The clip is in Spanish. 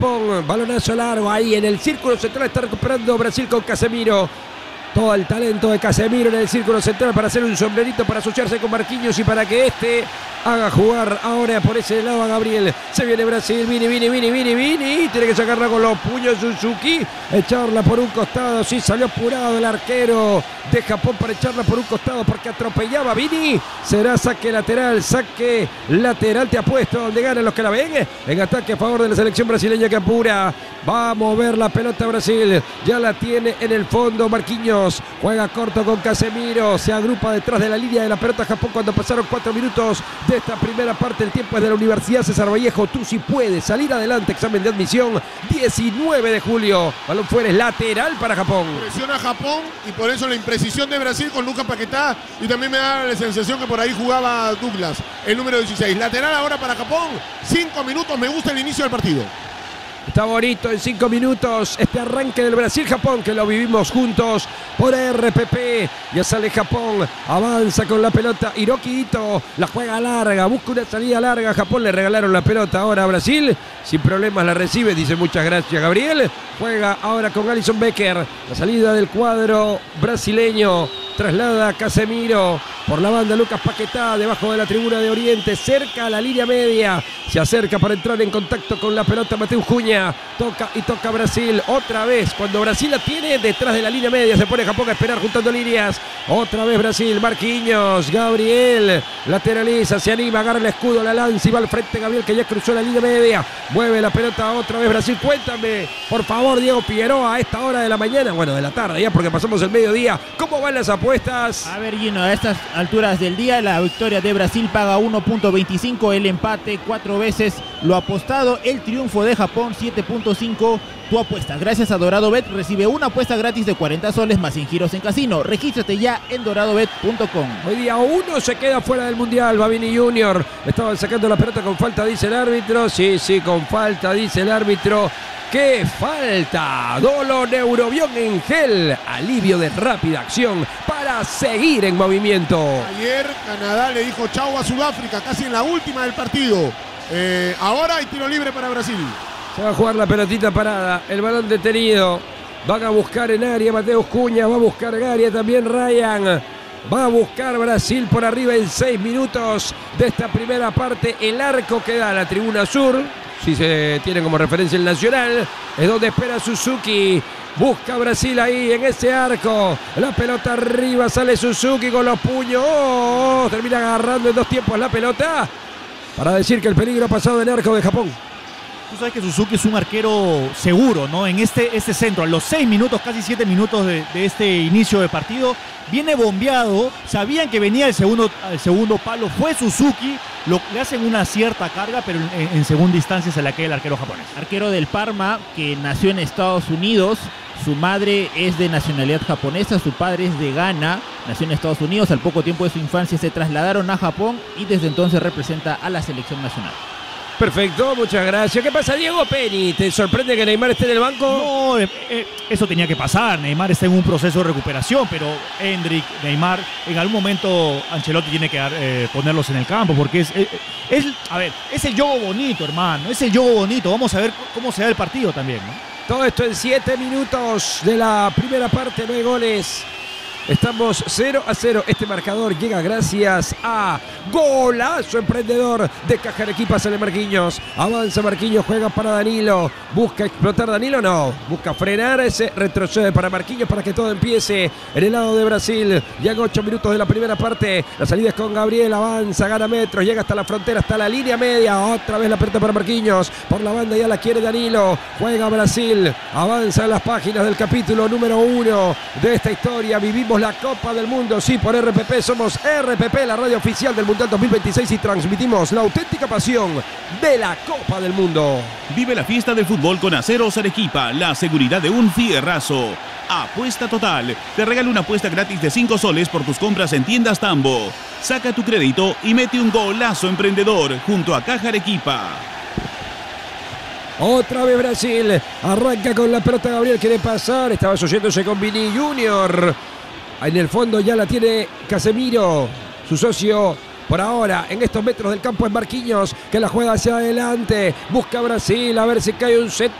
Japón. Balonazo largo ahí en el círculo central. Está recuperando Brasil con Casemiro. Todo el talento de Casemiro en el círculo central para hacer un sombrerito, para asociarse con Marquinhos y para que este haga jugar ahora por ese lado a Gabriel. Se viene Brasil, Vini. Tiene que sacarla con los puños Suzuki. Echarla por un costado. Sí, salió apurado el arquero de Japón para echarla por un costado porque atropellaba a Vini. Será saque lateral. Te apuesto donde ganan los que la ven. En ataque a favor de la selección brasileña que apura. Va a mover la pelota Brasil. Ya la tiene en el fondo Marquinhos. Juega corto con Casemiro. Se agrupa detrás de la línea de la pelota Japón cuando pasaron 4 minutos de esta primera parte. El tiempo es de la Universidad César Vallejo. Tú sí puedes salir adelante. Examen de admisión 19 de julio. Balón fuera, es lateral para Japón. Presiona Japón y por eso la imprecisión de Brasil con Lucas Paquetá. Y también me da la sensación que por ahí jugaba Douglas, el número 16. Lateral ahora para Japón. 5 minutos. Me gusta el inicio del partido. Está bonito en 5 minutos este arranque del Brasil-Japón que lo vivimos juntos por RPP. Ya sale Japón, avanza con la pelota Hiroki Ito, la juega larga, busca una salida larga. Japón le regalaron la pelota ahora a Brasil, sin problemas la recibe, dice muchas gracias Gabriel. Juega ahora con Alisson Becker, la salida del cuadro brasileño. Traslada a Casemiro por la banda Lucas Paquetá debajo de la tribuna de Oriente, cerca a la línea media. Se acerca para entrar en contacto con la pelota Mateus Cunha. Toca Brasil otra vez. Cuando Brasil la tiene detrás de la línea media, se pone Japón a esperar juntando líneas. Otra vez Brasil, Marquinhos, Gabriel lateraliza, se anima, agarra el escudo, la lanza y va al frente Gabriel que ya cruzó la línea media. Mueve la pelota otra vez Brasil. Cuéntame, por favor, Diego Figueroa, a esta hora de la mañana, bueno, de la tarde ya porque pasamos el mediodía. ¿Cómo van las apuestas? A ver, Gino, a estas alturas del día, la victoria de Brasil paga 1.25, el empate 4 veces lo apostado, el triunfo de Japón 7.5. Tu apuesta, gracias a Dorado Bet, recibe una apuesta gratis de 40 soles más 100 giros en casino. Regístrate ya en doradobet.com. Hoy día uno se queda fuera del Mundial, Babini Junior. Estaban sacando la pelota con falta, dice el árbitro. Sí, con falta, dice el árbitro. ¡Qué falta! Dolo Neurobión en gel. Alivio de rápida acción para seguir en movimiento. Ayer Canadá le dijo chau a Sudáfrica, casi en la última del partido. Ahora hay tiro libre para Brasil. Se va a jugar la pelotita parada. El balón detenido. Van a buscar en área Mateus Cunha. Va a buscar en área también Ryan. Va a buscar Brasil por arriba en 6 minutos de esta primera parte. El arco que da la tribuna sur. Si se tiene como referencia el Nacional, es donde espera Suzuki. Busca Brasil ahí en ese arco. La pelota arriba, sale Suzuki con los puños. Termina agarrando en 2 tiempos la pelota para decir que el peligro ha pasado en el arco de Japón. Tú sabes que Suzuki es un arquero seguro, ¿no? En este centro, a los 6 minutos, casi 7 minutos de este inicio de partido, viene bombeado. Sabían que venía el segundo palo, fue Suzuki. Le hacen una cierta carga, pero en segunda instancia se la queda el arquero japonés. Arquero del Parma, que nació en Estados Unidos. Su madre es de nacionalidad japonesa, su padre es de Ghana, nació en Estados Unidos. Al poco tiempo de su infancia se trasladaron a Japón y desde entonces representa a la selección nacional. Perfecto, muchas gracias. ¿Qué pasa, Diego Penny? ¿Te sorprende que Neymar esté en el banco? No, eso tenía que pasar. Neymar está en un proceso de recuperación, pero Hendrik, Neymar, en algún momento Ancelotti tiene que ponerlos en el campo, porque es el juego bonito, hermano. Es el juego bonito. Vamos a ver cómo se da el partido también, ¿no? Todo esto en 7 minutos de la primera parte, 9 goles. Estamos 0-0. Este marcador llega gracias a golazo emprendedor de Caja Arequipa. Sale Marquinhos. Avanza Marquinhos. Juega para Danilo. Busca explotar Danilo. No. Busca frenar ese. Retrocede para Marquinhos para que todo empiece en el lado de Brasil. Llegan 8 minutos de la primera parte. La salida es con Gabriel. Avanza. Gana metros. Llega hasta la frontera. Hasta la línea media. Otra vez la pelota para Marquinhos. Por la banda ya la quiere Danilo. Juega Brasil. Avanza en las páginas del capítulo número 1 de esta historia. Vivimos la Copa del Mundo, sí, por RPP. Somos RPP, la radio oficial del Mundial 2026 y transmitimos la auténtica pasión de la Copa del Mundo. Vive la fiesta del fútbol con Aceros Arequipa, la seguridad de un fierrazo. Apuesta total. Te regalo una apuesta gratis de 5 soles por tus compras en tiendas Tambo. Saca tu crédito y mete un golazo emprendedor junto a Caja Arequipa. Otra vez Brasil. Arranca con la pelota Gabriel, quiere pasar. Estaba asociándose con Vini Junior. En el fondo ya la tiene Casemiro, su socio por ahora en estos metros del campo en Marquinhos, que la juega hacia adelante, busca Brasil, a ver si cae un centro